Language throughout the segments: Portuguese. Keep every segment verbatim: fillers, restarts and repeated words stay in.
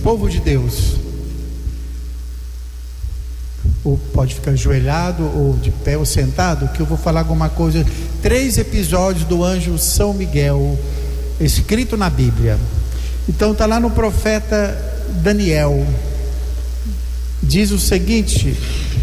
povo de Deus, ou pode ficar ajoelhado, ou de pé, ou sentado, que eu vou falar alguma coisa. Três episódios do anjo São Miguel, escrito na Bíblia. Então está lá no profeta Daniel, diz o seguinte: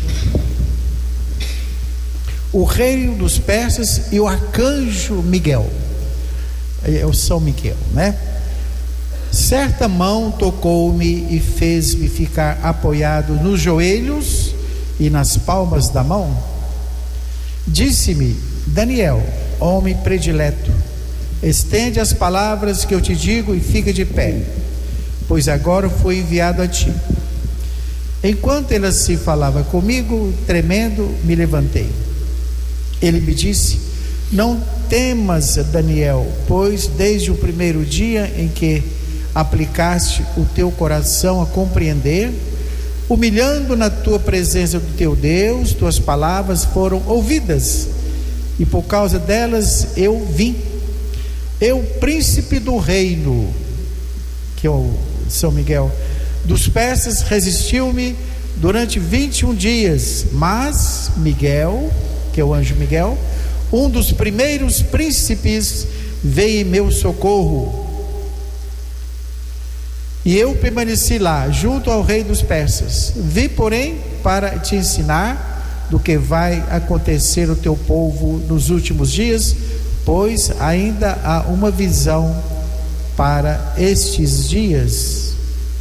o rei dos persas e o arcanjo Miguel, é o São Miguel, né? Certa mão tocou-me e fez-me ficar apoiado nos joelhos e nas palmas da mão. Disse-me: Daniel, homem predileto, estende as palavras que eu te digo e fica de pé, pois agora fui enviado a ti. Enquanto ele assim falava comigo, tremendo, me levantei. Ele me disse: não temas, Daniel, pois desde o primeiro dia em que aplicaste o teu coração a compreender, humilhando na tua presença do teu Deus, tuas palavras foram ouvidas, e por causa delas eu vim. Eu, príncipe do reino, que é o São Miguel, dos persas, resistiu-me durante vinte e um dias, mas Miguel, que é o anjo Miguel, um dos primeiros príncipes, veio em meu socorro, e eu permaneci lá, junto ao rei dos persas. Vi, porém, para te ensinar do que vai acontecer ao teu povo nos últimos dias, pois ainda há uma visão para estes dias.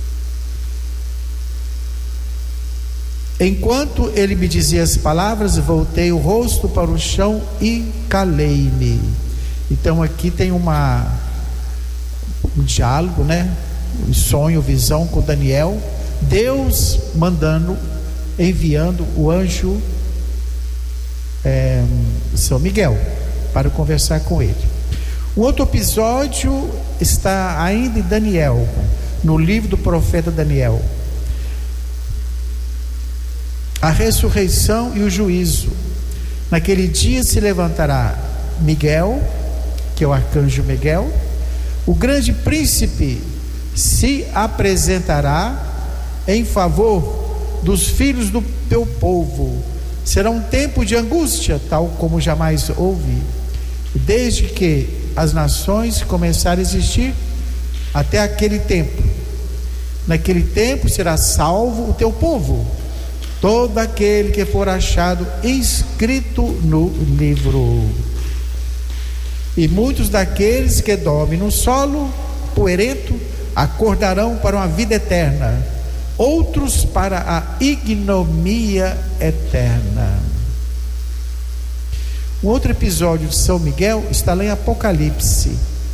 Enquanto ele me dizia as palavras, voltei o rosto para o chão e calei-me. Então aqui tem uma um diálogo, né? Um sonho, visão com Daniel, Deus mandando, enviando o anjo é, São Miguel para conversar com ele. Um outro episódio está ainda em Daniel, no livro do profeta Daniel: a ressurreição e o juízo. Naquele dia se levantará Miguel, que é o arcanjo Miguel, o grande príncipe, se apresentará em favor dos filhos do teu povo. Será um tempo de angústia, tal como jamais houve, desde que as nações começaram a existir até aquele tempo. Naquele tempo será salvo o teu povo, todo aquele que for achado inscrito no livro. E muitos daqueles que dormem no solo poeirento acordarão para uma vida eterna, outros para a ignomínia eterna. Um outro episódio de São Miguel está lá em Apocalipse.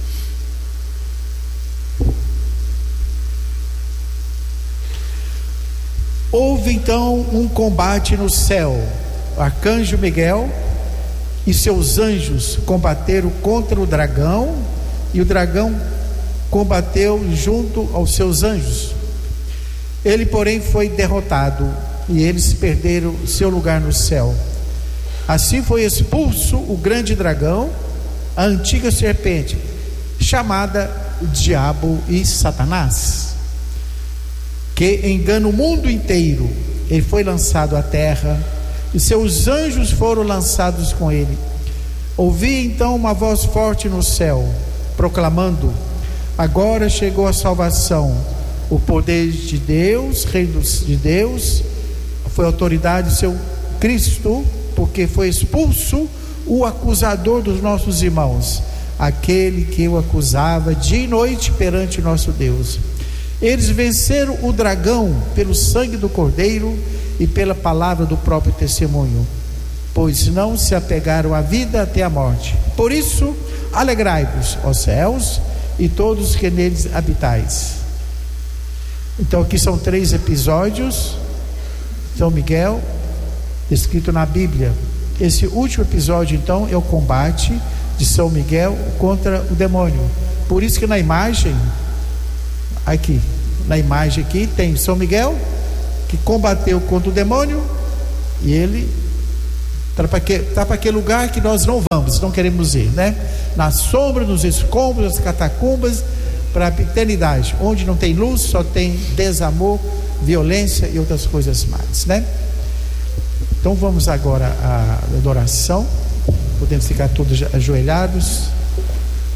Houve então um combate no céu. O arcanjo Miguel e seus anjos combateram contra o dragão, e o dragão combateu junto aos seus anjos. Ele, porém, foi derrotado, e eles perderam seu lugar no céu. Assim foi expulso o grande dragão, a antiga serpente, chamada Diabo e Satanás, que engana o mundo inteiro. Ele foi lançado à terra, e seus anjos foram lançados com ele. Ouvi então uma voz forte no céu, proclamando: agora chegou a salvação, o poder de Deus, reino de Deus, foi a autoridade do seu Cristo, porque foi expulso o acusador dos nossos irmãos, aquele que o acusava dia e noite perante nosso Deus. Eles venceram o dragão pelo sangue do Cordeiro e pela palavra do próprio testemunho, pois não se apegaram à vida até a morte. Por isso, alegrai-vos, ó céus, e todos que neles habitais. Então aqui são três episódios, São Miguel, escrito na Bíblia. Esse último episódio então é o combate de São Miguel contra o demônio. Por isso que na imagem, aqui, na imagem aqui tem São Miguel, que combateu contra o demônio, e ele está para que, tá para aquele lugar que nós não vamos, não queremos ir, né? Na sombra, nos escombros, nas catacumbas, para a eternidade. Onde não tem luz, só tem desamor, violência e outras coisas mais, né? Então vamos agora à adoração. Podemos ficar todos ajoelhados.